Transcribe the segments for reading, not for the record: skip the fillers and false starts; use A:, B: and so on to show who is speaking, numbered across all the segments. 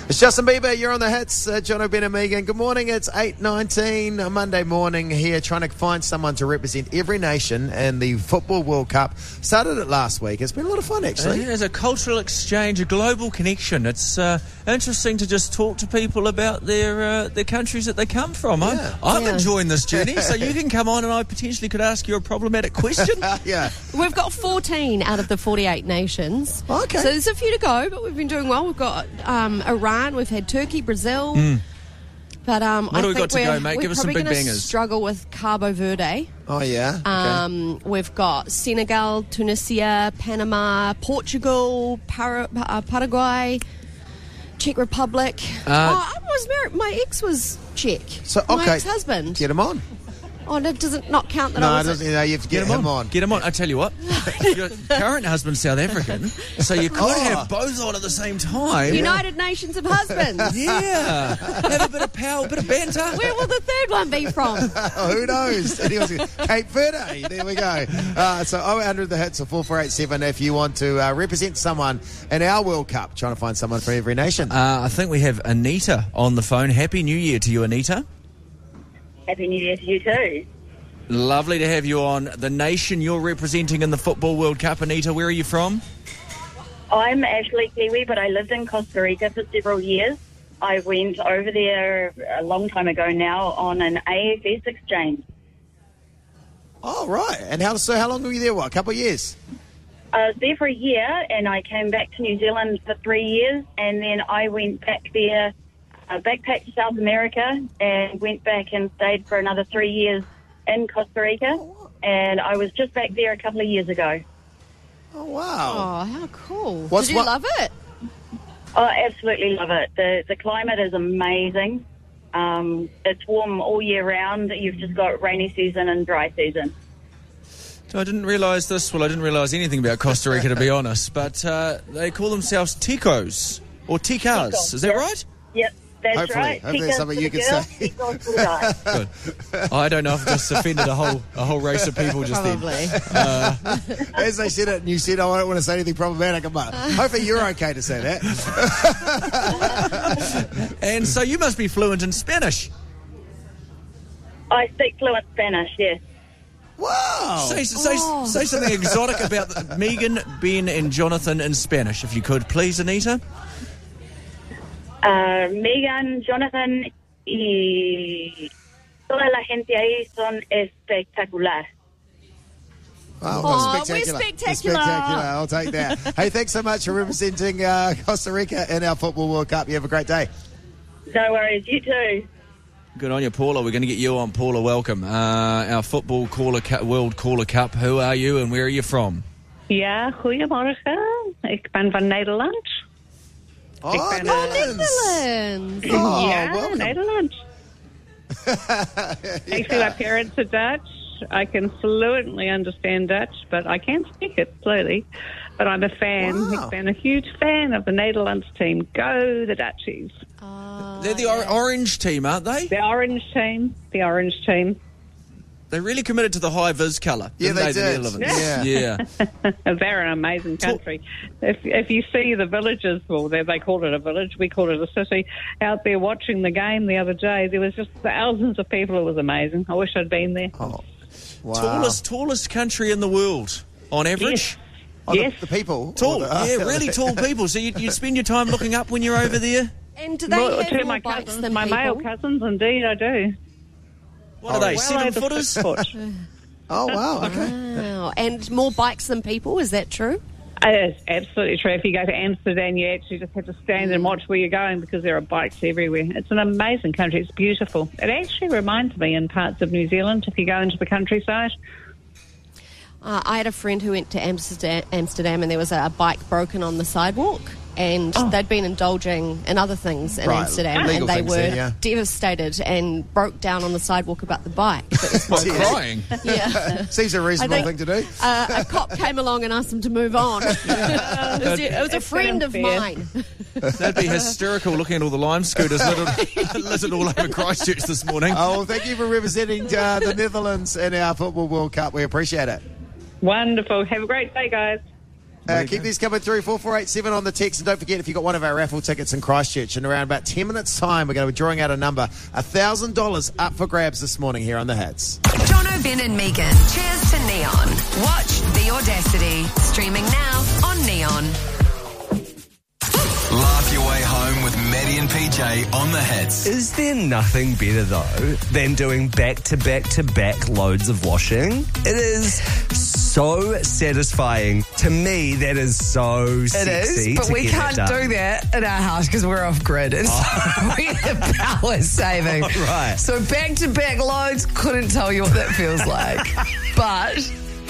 A: It's Justin Bieber, you're on the hits, John O'Brien and Megan. Good morning, it's 8:19, a Monday morning here, trying to find someone to represent every nation in the Football World Cup. Started it last week, it's been a lot of fun actually.
B: It is a cultural exchange, a global connection. It's interesting to just talk to people about their countries that they come from. I'm enjoying this journey, so you can come on and I potentially could ask you a problematic question.
A: Yeah.
C: We've got 14 out of the 48 nations.
A: Okay.
C: So there's a few to go, but we've been doing well. We've got Iran, we've had Turkey, Brazil. But
B: what do we got to go, mate? Give us some big bangers.
C: Struggle with Cabo Verde.
A: Oh, yeah?
C: We've got Senegal, Tunisia, Panama, Portugal, Paraguay, Czech Republic. I was married. My ex was Czech.
A: So,
C: my ex-husband.
A: Get him on.
C: Oh, that doesn't not count that
A: No,
C: I
A: it
C: was...
A: doesn't. You have to get him on.
B: Get him on. I tell you what, your current husband's South African, so you could have both on at the same time.
C: United Nations of Husbands.
B: Yeah. Have a bit of power, a bit of banter.
C: Where will the third one be from?
A: Who knows? Cape Verde. There we go. So 0800 the hits or 4487 if you want to represent someone in our World Cup. Trying to find someone for every nation.
B: I think we have Anita on the phone. Happy New Year to you, Anita.
D: Happy New Year to you too.
B: Lovely to have you on. The nation you're representing in the Football World Cup, Anita, where are you from?
D: I'm actually Kiwi, but I lived in Costa Rica for several years. I went over there a long time ago now on an AFS exchange.
A: Oh, right. And how long were you there? What, a couple of years?
D: I was there for a year, and I came back to New Zealand for 3 years, and then I went back there, backpacked to South America, and went back and stayed for another 3 years in Costa Rica, and I was just back there a couple of years ago.
A: Oh, wow.
C: Oh, how cool.
A: Did
C: you love it?
D: Oh, I absolutely love it. The climate is amazing. It's warm all year round. You've just got rainy season and dry season.
B: So I didn't realise this. Well, I didn't realise anything about Costa Rica, to be honest, but they call themselves ticos, or ticas. Is that right?
D: Yep. That's
A: Hopefully.
D: right.
A: Hopefully that's something you can say.
B: Good. I don't know if I just offended a whole race of people just
C: Probably.
B: then.
A: As they said it, and you said, I don't want to say anything problematic, but hopefully you're okay to say that.
B: And so you must be fluent in Spanish.
D: I speak fluent Spanish, yes.
A: Wow.
B: Say something exotic about Megan, Ben and Jonathan in Spanish, if you could, please, Anita.
D: Megan, Jonathan y toda la gente ahí son espectacular.
A: Oh,
C: Aw,
A: spectacular.
C: we're spectacular.
A: Spectacular. I'll take that. Hey, thanks so much for representing Costa Rica in our Football World Cup. You have a great day.
D: No worries, you too.
B: Good on you, Paula. We're going to get you on, Paula. Welcome. Our Football World Caller Cup. Who are you and where are you from?
E: Ja, goedemorgen. Ik ben van Nederland.
A: Oh,
C: Netherlands.
A: Oh,
E: Ja,
A: welcome.
E: Nederland. Actually, my parents are Dutch. I can fluently understand Dutch, but I can't speak it slowly. But I'm a fan.
A: Wow.
E: I've been a huge fan of the Netherlands team. Go the Dutchies.
B: They're the orange team, aren't they?
E: The orange team. The orange team.
B: They really committed to the high vis colour.
A: Yeah,
B: didn't
A: they
B: the
A: did.
B: Netherlands?
A: Yeah.
E: They're an amazing country. If you see the villages, well, they call it a village, we call it a city, out there watching the game the other day, there was just thousands of people. It was amazing. I wish I'd been there.
A: Oh, wow.
B: Tallest country in the world, on average.
E: Yes.
A: Oh,
E: Yes.
A: the people.
B: Tall,
A: Or the-
B: really tall people. So you spend your time looking up when you're over there?
C: And do they
E: Well,
C: have
E: to
C: more
E: my
C: bikes
E: cousins,
C: than
E: my
C: people?
E: male cousins, indeed, I do.
B: What are they,
E: Well
B: 7
E: over
B: footers?
E: 6 foot.
A: Oh, wow. Okay.
C: Wow. And more bikes than people, is that true?
E: It is absolutely true. If you go to Amsterdam, you actually just have to stand and watch where you're going because there are bikes everywhere. It's an amazing country. It's beautiful. It actually reminds me in parts of New Zealand, if you go into the countryside.
C: I had a friend who went to Amsterdam and there was a bike broken on the sidewalk. And they'd been indulging in other things in
A: Right,
C: Amsterdam,
A: legal
C: and they
A: things
C: were
A: then, yeah.
C: devastated and broke down on the sidewalk about the bike.
B: Well, crying.
C: Yeah.
A: Seems a reasonable
C: I
A: thing
C: think,
A: to do.
C: A cop came along and asked them to move on. It was a friend of mine.
B: That'd be hysterical looking at all the Lime scooters littered all over Christchurch this morning.
A: Oh, well, thank you for representing the Netherlands in our Football World Cup. We appreciate it.
E: Wonderful. Have a great day, guys.
A: Keep these coming through, 4487 on the text. And don't forget, if you got one of our raffle tickets in Christchurch, in around about 10 minutes' time, we're going to be drawing out a number, $1,000 up for grabs this morning here on The Hits.
F: Jono, Ben and Megan, cheers to Neon. Watch The Audacity, streaming now on Neon.
G: Laugh your way home with Maddie and PJ on The Hits.
H: Is there nothing better, though, than doing back-to-back-to-back loads of washing? It is so satisfying. To me, that is so sexy.
I: It is, but we can't do that in our house because we're off-grid. And so we have power saving.
H: Oh, right.
I: So back-to-back loads, couldn't tell you what that feels like. But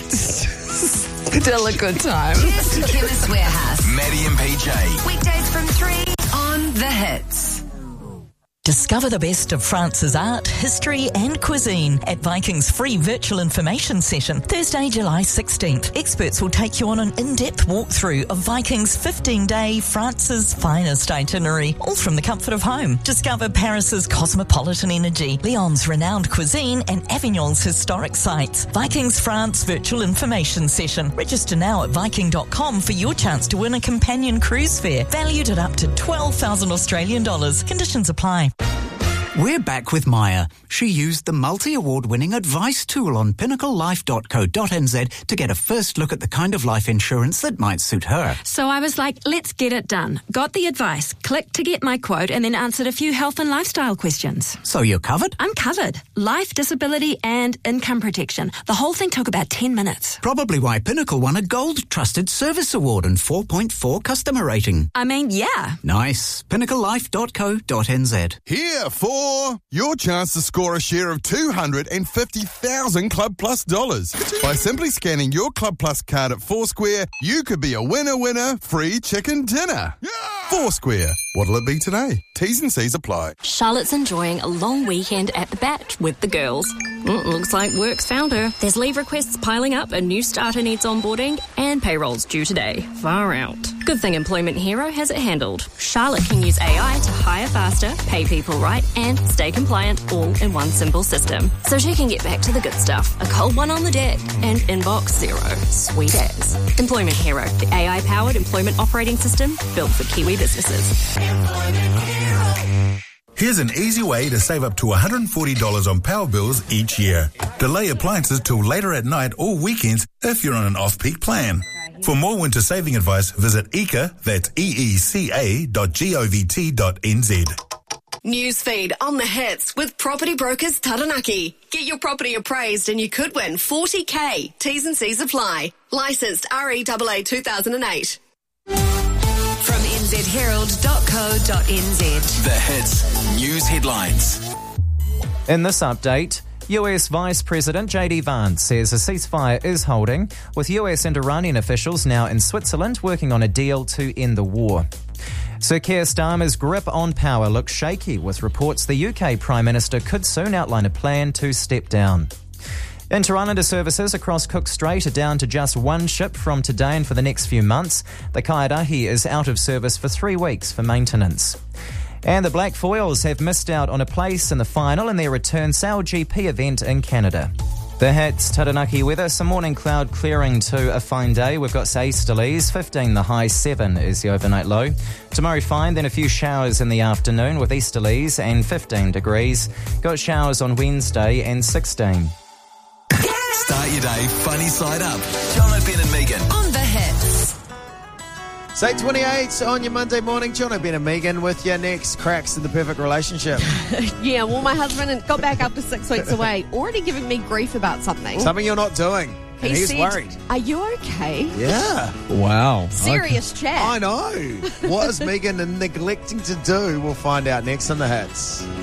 I: still a good time.
F: Cheers to Chemist Warehouse.
G: Maddie and PJ.
F: Weekdays from 3 on The Hits.
J: Discover the best of France's art, history and cuisine at Viking's free virtual information session, Thursday, July 16th. Experts will take you on an in-depth walkthrough of Viking's 15-day France's finest itinerary, all from the comfort of home. Discover Paris's cosmopolitan energy, Lyon's renowned cuisine and Avignon's historic sites. Viking's France virtual information session. Register now at Viking.com for your chance to win a companion cruise fare valued at up to 12,000 Australian dollars. Conditions apply.
K: We're back with Maya. She used the multi-award-winning advice tool on pinnaclelife.co.nz to get a first look at the kind of life insurance that might suit her.
L: So I was like, let's get it done. Got the advice, clicked to get my quote, and then answered a few health and lifestyle questions.
K: So you're covered?
L: I'm covered. Life, disability, and income protection. The whole thing took about 10 minutes.
K: Probably why Pinnacle won a Gold Trusted Service Award and 4.4 customer rating.
L: I mean, yeah.
K: Nice. pinnaclelife.co.nz.
M: Here for your chance to score a share of $250,000 Club Plus dollars. By simply scanning your Club Plus card at Foursquare, you could be a winner, free chicken dinner. Yeah! Foursquare. What'll it be today? T's and C's apply.
N: Charlotte's enjoying a long weekend at the Bat with the girls. Looks like work's found her. There's leave requests piling up, a new starter needs onboarding, and payroll's due today. Far out. Good thing Employment Hero has it handled. Charlotte can use AI to hire faster, pay people right, and stay compliant all in one simple system. So she can get back to the good stuff. A cold one on the deck and inbox zero. Sweet as. Employment Hero, the AI-powered employment operating system built for Kiwi businesses.
O: Here's an easy way to save up to $140 on power bills each year. Delay appliances till later at night or weekends if you're on an off-peak plan. For more winter saving advice, visit EECA, that's eeca.govt.nz.
F: Newsfeed on The Hits with Property Brokers Taranaki. Get your property appraised and you could win $40,000. T's and C's apply. Licensed REAA 2008. From nzherald.co.nz.
G: The Hits News Headlines.
P: In this update, US Vice President J.D. Vance says a ceasefire is holding, with US and Iranian officials now in Switzerland working on a deal to end the war. Sir Keir Starmer's grip on power looks shaky, with reports the UK Prime Minister could soon outline a plan to step down. Inter-Islander services across Cook Strait are down to just one ship from today and for the next few months. The Kairahi is out of service for 3 weeks for maintenance. And the Black Foils have missed out on a place in the final in their return Sail GP event in Canada. The Hits, Taranaki weather, some morning cloud clearing to a fine day. We've got easterlies, 15 the high, 7 is the overnight low. Tomorrow fine, then a few showers in the afternoon with easterlies and 15 degrees. Got showers on Wednesday and 16.
G: Start your day funny side up. Jono, Ben and Megan
F: on The Hits.
A: It's 8:28 on your Monday morning. Jono, Ben and Megan with your next cracks in the perfect relationship.
C: Yeah, well, my husband got back after 6 weeks away, already giving me grief about something.
A: Something you're not doing. And he's
C: said,
A: worried.
C: Are you okay?
A: Yeah.
B: Wow.
C: Serious chat.
A: I know. What is Megan neglecting to do? We'll find out next on The Hits.